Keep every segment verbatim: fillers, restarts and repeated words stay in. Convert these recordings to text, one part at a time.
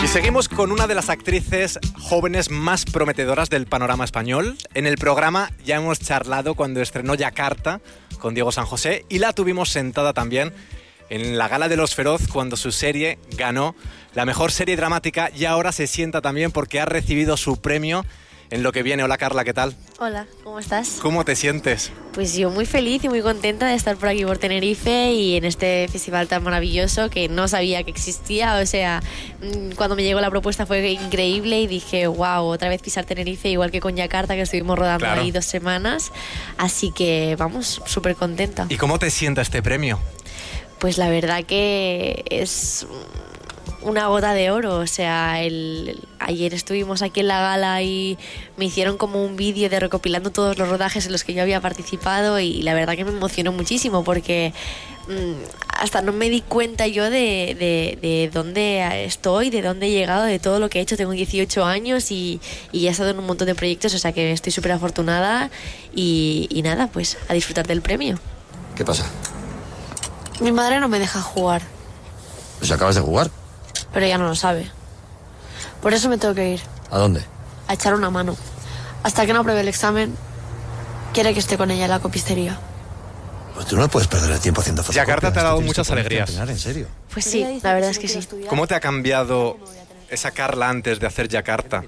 Y seguimos con una de las actrices jóvenes más prometedoras del panorama español. En el programa ya hemos charlado cuando estrenó Yakarta con Diego San José y la tuvimos sentada también en la Gala de los Feroz cuando su serie ganó la mejor serie dramática y ahora se sienta también porque ha recibido su premio en lo que viene. Hola Carla, ¿qué tal? Hola, ¿cómo estás? ¿Cómo te sientes? Pues yo muy feliz y muy contenta de estar por aquí por Tenerife y en este festival tan maravilloso que no sabía que existía. O sea, cuando me llegó la propuesta fue increíble y dije, wow, otra vez pisar Tenerife, igual que con Yakarta, que estuvimos rodando claro. ahí dos semanas. Así que vamos, súper contenta. ¿Y cómo te sienta este premio? Pues la verdad que es una gota de oro. O sea, el, el, ayer estuvimos aquí en la gala y me hicieron como un vídeo de recopilando todos los rodajes en los que yo había participado y la verdad que me emocionó muchísimo porque mmm, hasta no me di cuenta yo de, de, de dónde estoy, de dónde he llegado, de todo lo que he hecho. Tengo dieciocho años y, y he estado en un montón de proyectos, o sea que estoy súper afortunada y, y nada, pues a disfrutar del premio. ¿Qué pasa? Mi madre no me deja jugar. ¿Pues acabas de jugar? Pero ella no lo sabe. Por eso me tengo que ir. ¿A dónde? A echar una mano. Hasta que no apruebe el examen, quiere que esté con ella en la copistería. Pues tú no puedes perder el tiempo haciendo fotocopias. Yakarta te ha dado muchas alegrías. ¿En serio? Pues sí, la verdad es que sí. ¿Cómo te ha cambiado esa Carla antes de hacer Yakarta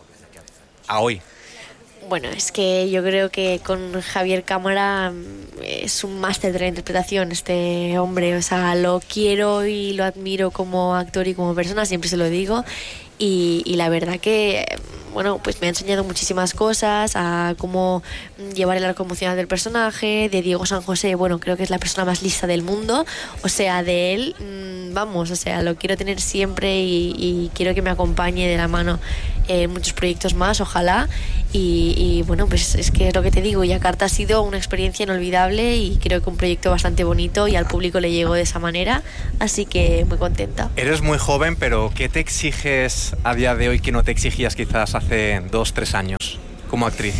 a hoy? Bueno, es que yo creo que con Javier Cámara es un máster de la interpretación este hombre. O sea, lo quiero y lo admiro como actor y como persona, siempre se lo digo. Y, y la verdad que, bueno, pues me ha enseñado muchísimas cosas, a cómo llevar el arco emocional del personaje. De Diego San José, bueno, creo que es la persona más lista del mundo. O sea, de él, mmm, vamos, o sea, lo quiero tener siempre y, y quiero que me acompañe de la mano en muchos proyectos más, ojalá. Y, y bueno, pues es que es lo que te digo, Yakarta ha sido una experiencia inolvidable y creo que un proyecto bastante bonito y al público le llegó de esa manera, así que muy contenta. Eres muy joven, pero ¿qué te exiges a día de hoy que no te exigías quizás hace dos, tres años como actriz?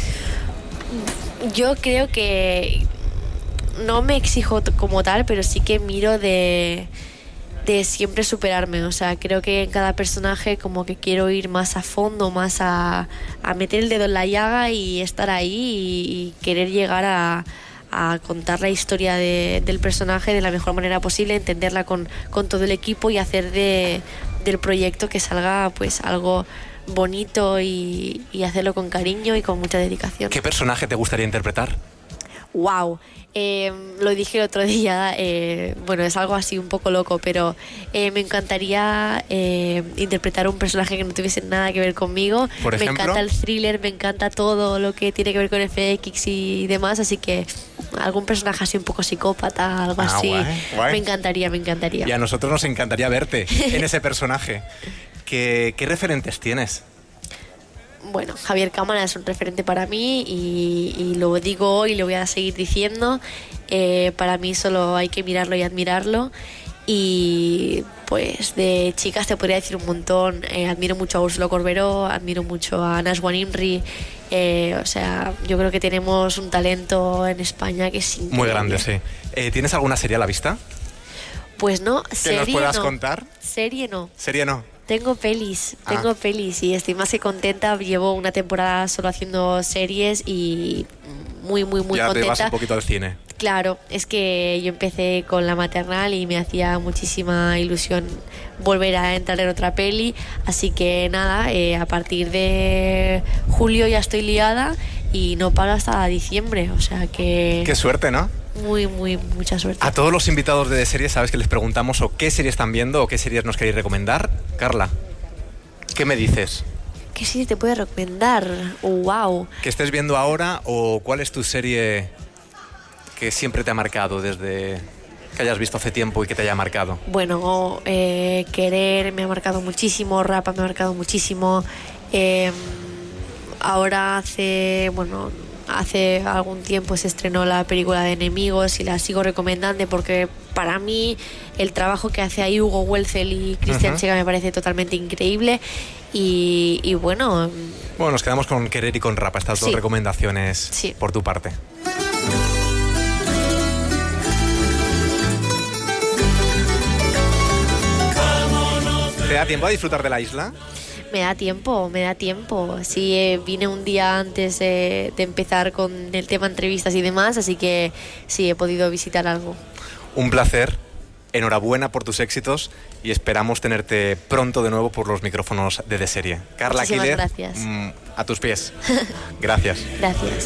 Yo creo que no me exijo como tal, pero sí que miro de... de siempre superarme. O sea, creo que en cada personaje como que quiero ir más a fondo, más a, a meter el dedo en la llaga y estar ahí y, y querer llegar a, a contar la historia de, del personaje de la mejor manera posible, entenderla con, con todo el equipo y hacer de, del proyecto que salga pues algo bonito y, y hacerlo con cariño y con mucha dedicación. ¿Qué personaje te gustaría interpretar? Wow, eh, lo dije el otro día, eh, bueno, es algo así un poco loco, pero eh, me encantaría eh, interpretar un personaje que no tuviese nada que ver conmigo. Por ejemplo, me encanta el thriller, me encanta todo lo que tiene que ver con F X y demás, así que algún personaje así un poco psicópata, algo ah, así, guay, guay. me encantaría, me encantaría. Y a nosotros nos encantaría verte en ese personaje. ¿Qué, qué referentes tienes? Bueno, Javier Cámara es un referente para mí y, y lo digo hoy y lo voy a seguir diciendo. Eh, para mí solo hay que mirarlo y admirarlo. Y pues de chicas te podría decir un montón. Eh, admiro mucho a Úrsula Corberó, admiro mucho a Nashwan Imri. Eh, o sea, yo creo que tenemos un talento en España que es increíble. Muy grande, sí. Eh, ¿Tienes alguna serie a la vista? Pues no, ¿Que serie nos puedas no. contar? Serie no. ¿Serie no? Tengo pelis, tengo ah. pelis y estoy más que contenta. Llevo una temporada solo haciendo series y muy, muy, muy ya contenta. Ya te vas un poquito al cine. Claro, es que yo empecé con La Maternal y me hacía muchísima ilusión volver a entrar en otra peli. Así que nada, eh, a partir de julio ya estoy liada y no paro hasta diciembre. O sea que... Qué suerte, ¿no? Muy, muy, mucha suerte. A todos los invitados de series, ¿sabes que les preguntamos o qué series están viendo o qué series nos queréis recomendar? Carla, ¿qué me dices? ¿Qué serie te puede recomendar? Oh, wow. ¿Qué estés viendo ahora o cuál es tu serie que siempre te ha marcado desde que hayas visto hace tiempo y que te haya marcado? Bueno, eh, Querer me ha marcado muchísimo, Rapa me ha marcado muchísimo. Eh, ahora hace, bueno... Hace algún tiempo se estrenó la película de Enemigos y la sigo recomendando porque para mí el trabajo que hace ahí Hugo Welzel y Cristian uh-huh. Chega me parece totalmente increíble y, y bueno... Bueno, nos quedamos con Querer y con Rapa, estas sí. dos recomendaciones sí. por tu parte. Vámonos de ¿Te da tiempo a disfrutar de la isla? Me da tiempo, me da tiempo. Sí, eh, vine un día antes eh, de empezar con el tema entrevistas y demás, así que sí, he podido visitar algo. Un placer, enhorabuena por tus éxitos y esperamos tenerte pronto de nuevo por los micrófonos de De Serie. Carla Muchísimas Quílez, gracias. mm, a tus pies. Gracias. Gracias.